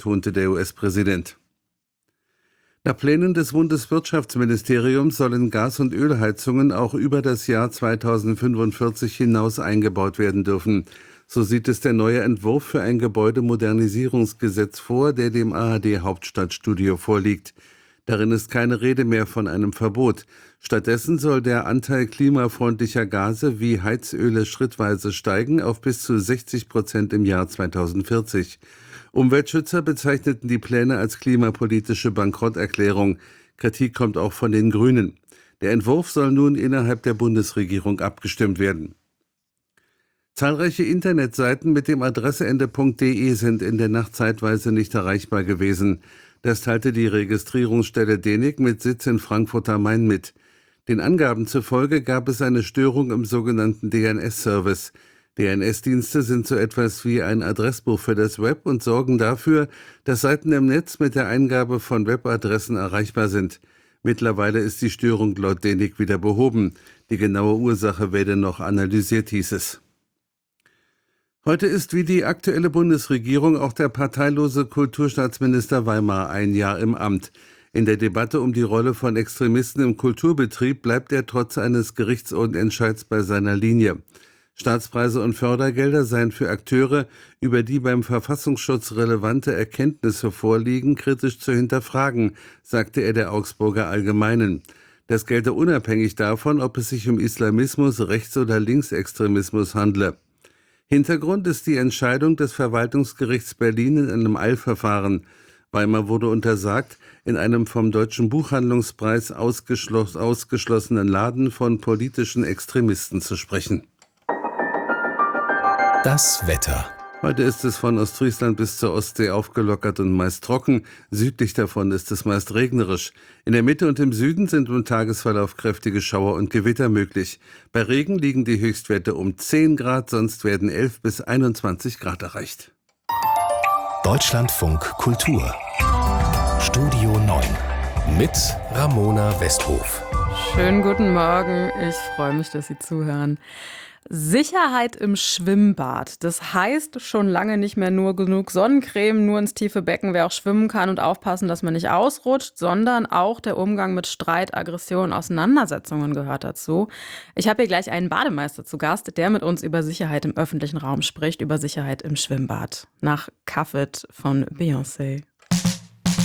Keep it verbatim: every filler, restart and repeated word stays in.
betonte der U S-Präsident. Nach Plänen des Bundeswirtschaftsministeriums sollen Gas- und Ölheizungen auch über das Jahr zweitausendfünfundvierzig hinaus eingebaut werden dürfen. So sieht es der neue Entwurf für ein Gebäudemodernisierungsgesetz vor, der dem A R D-Hauptstadtstudio vorliegt. Darin ist keine Rede mehr von einem Verbot. Stattdessen soll der Anteil klimafreundlicher Gase wie Heizöle schrittweise steigen auf bis zu sechzig Prozent im Jahr zweitausendvierzig. Umweltschützer bezeichneten die Pläne als klimapolitische Bankrotterklärung. Kritik kommt auch von den Grünen. Der Entwurf soll nun innerhalb der Bundesregierung abgestimmt werden. Zahlreiche Internetseiten mit dem Adresseende .de sind in der Nacht zeitweise nicht erreichbar gewesen. Das teilte die Registrierungsstelle D E N I C mit Sitz in Frankfurt am Main mit. Den Angaben zufolge gab es eine Störung im sogenannten D N S-Service. D N S-Dienste sind so etwas wie ein Adressbuch für das Web und sorgen dafür, dass Seiten im Netz mit der Eingabe von Webadressen erreichbar sind. Mittlerweile ist die Störung laut D E N I C wieder behoben. Die genaue Ursache werde noch analysiert, hieß es. Heute ist wie die aktuelle Bundesregierung auch der parteilose Kulturstaatsminister Weimar ein Jahr im Amt. In der Debatte um die Rolle von Extremisten im Kulturbetrieb bleibt er trotz eines Gerichtsurteilscheids bei seiner Linie. Staatspreise und Fördergelder seien für Akteure, über die beim Verfassungsschutz relevante Erkenntnisse vorliegen, kritisch zu hinterfragen, sagte er der Augsburger Allgemeinen. Das gelte unabhängig davon, ob es sich um Islamismus, Rechts- oder Linksextremismus handle. Hintergrund ist die Entscheidung des Verwaltungsgerichts Berlin in einem Eilverfahren. Weimar wurde untersagt, in einem vom Deutschen Buchhandlungspreis ausgeschloss, ausgeschlossenen Laden von politischen Extremisten zu sprechen. Das Wetter. Heute ist es von Ostfriesland bis zur Ostsee aufgelockert und meist trocken. Südlich davon ist es meist regnerisch. In der Mitte und im Süden sind im Tagesverlauf kräftige Schauer und Gewitter möglich. Bei Regen liegen die Höchstwerte um zehn Grad, sonst werden elf bis einundzwanzig Grad erreicht. Deutschlandfunk Kultur. Studio neun mit Ramona Westhof. Schönen guten Morgen. Ich freue mich, dass Sie zuhören. Sicherheit im Schwimmbad. Das heißt schon lange nicht mehr nur genug Sonnencreme, nur ins tiefe Becken, wer auch schwimmen kann und aufpassen, dass man nicht ausrutscht, sondern auch der Umgang mit Streit, Aggression, Auseinandersetzungen gehört dazu. Ich habe hier gleich einen Bademeister zu Gast, der mit uns über Sicherheit im öffentlichen Raum spricht, über Sicherheit im Schwimmbad. Nach Cuff It von Beyoncé.